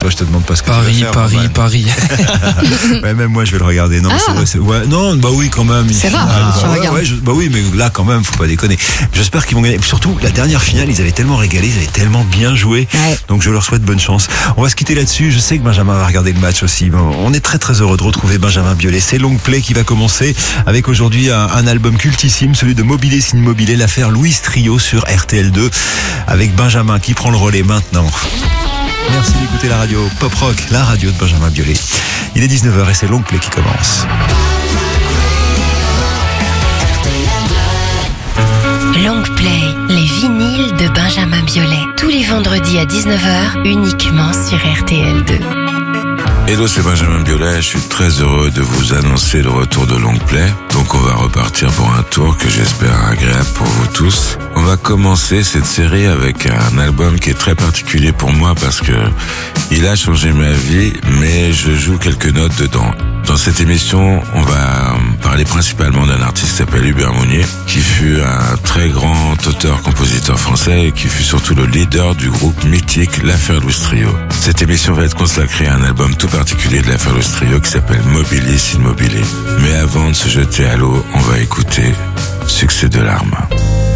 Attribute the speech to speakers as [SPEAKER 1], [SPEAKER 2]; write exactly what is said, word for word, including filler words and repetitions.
[SPEAKER 1] toi, je te demande pas ce que
[SPEAKER 2] Paris,
[SPEAKER 1] tu vas faire.
[SPEAKER 2] Paris,
[SPEAKER 1] Paris,
[SPEAKER 2] Paris.
[SPEAKER 1] Ouais, même moi, je vais le regarder. Non,
[SPEAKER 3] Ah.
[SPEAKER 1] c'est vrai, c'est... Ouais, non, bah oui, quand même.
[SPEAKER 3] C'est rare,
[SPEAKER 1] Ah,
[SPEAKER 3] tu
[SPEAKER 1] bah, ouais,
[SPEAKER 3] regardes.
[SPEAKER 1] ouais, je- bah oui, mais là, quand même, faut pas déconner. J'espère qu'ils vont gagner. Surtout, la dernière finale, ils avaient tellement régalé, ils avaient tellement bien joué.
[SPEAKER 3] Ouais.
[SPEAKER 1] Donc, je leur souhaite bonne chance. On va se quitter là-dessus. Je sais que Benjamin va regarder le match aussi. Bon, on est très, très heureux de retrouver Benjamin Biolay. C'est Long Play qui va commencer avec aujourd'hui un, un album cultissime, celui de Mobilé Sin Mobilé, l'affaire Louis Trio sur R T L deux, avec Benjamin qui prend le relais maintenant. Merci d'écouter la radio Pop Rock, la radio de Benjamin Biolay. Il est dix-neuf heures et c'est Long Play qui commence.
[SPEAKER 4] Long Play, les vinyles de Benjamin Biolay. Tous les vendredis à dix-neuf heures, uniquement sur R T L deux.
[SPEAKER 5] Hello, c'est Benjamin Biolay. Je suis très heureux de vous annoncer le retour de Long Play. Donc on va repartir pour un tour que j'espère agréable pour vous tous. On va commencer cette série avec un album qui est très particulier pour moi parce que il a changé ma vie, mais je joue quelques notes dedans. Dans cette émission, on va parler principalement d'un artiste qui s'appelle Hubert Mounier, qui fut un très grand auteur-compositeur français et qui fut surtout le leader du groupe mythique L'Affaire Louis Trio. Cette émission va être consacrée à un album tout particulier de L'Affaire Louis Trio qui s'appelle Mobilé Sin Mobilé. Mais avant de se jeter à l'eau, on va écouter Succès de larmes.